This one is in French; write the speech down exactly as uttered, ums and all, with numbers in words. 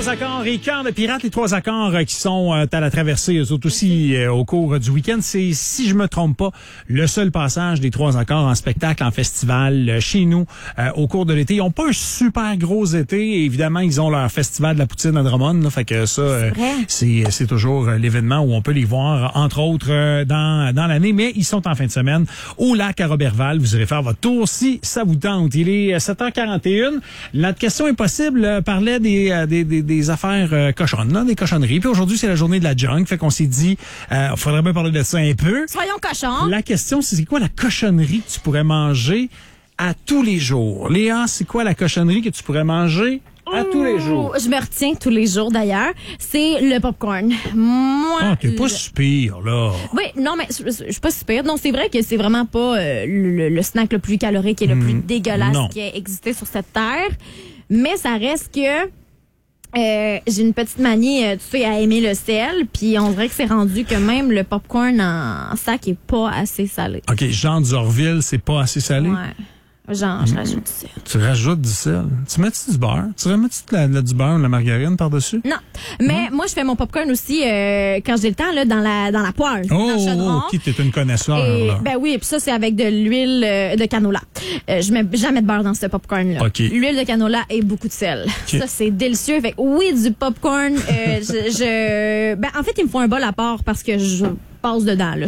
trois accords et Cœur de pirate, les trois accords euh, qui sont euh, à la traversée, eux autres aussi, euh, au cours du week-end. C'est, si je me trompe pas, le seul passage des trois accords en spectacle, en festival, euh, chez nous, euh, au cours de l'été. Ils ont pas un super gros été. Évidemment, ils ont leur festival de la poutine à Drummond, là, fait que ça, euh, c'est, c'est toujours euh, l'événement où on peut les voir, entre autres, euh, dans, dans l'année. Mais ils sont en fin de semaine au lac à Roberval. Vous irez faire votre tour si ça vous tente. Il est sept heures quarante et un. Notre question impossible euh, parlait des, euh, des, des, des affaires euh, cochonnes, là, des cochonneries. Puis aujourd'hui, c'est la journée de la junk. Fait qu'on s'est dit, euh, faudrait bien parler de ça un peu. Soyons cochons. La question, c'est, c'est quoi la cochonnerie que tu pourrais manger à tous les jours? Léa, c'est quoi la cochonnerie que tu pourrais manger à tous les jours? Je me retiens tous les jours, d'ailleurs. C'est le popcorn. Moi... Ah, t'es pas le... si pire, là. Oui, non, mais je, je suis pas si pire. Non, c'est vrai que c'est vraiment pas euh, le, le snack le plus calorique et le mmh, plus dégueulasse non. qui a existé sur cette terre. Mais ça reste que... Euh, j'ai une petite manie, euh, tu sais, à aimer le sel, puis on dirait que c'est rendu que même le popcorn en sac est pas assez salé. OK, Jean d'Orville, c'est pas assez salé? Ouais. Genre, je rajoute du sel. Tu rajoutes du sel? Tu mets-tu du beurre? Tu remets-tu de la, de la, du beurre ou de la margarine par-dessus? Non. Mais mmh. moi, je fais mon popcorn aussi euh, quand j'ai le temps, là, dans la dans la poêle. Oh, dans le chaudron. OK, t'es une connaisseur, et, là. Ben oui, puis ça, c'est avec de l'huile euh, de canola. Euh, je mets jamais de beurre dans ce popcorn-là. OK. L'huile de canola et beaucoup de sel. Okay. Ça, c'est délicieux. Fait que oui, du popcorn, euh, je, je... Ben, en fait, il me faut un bol à part parce que je passe dedans, là.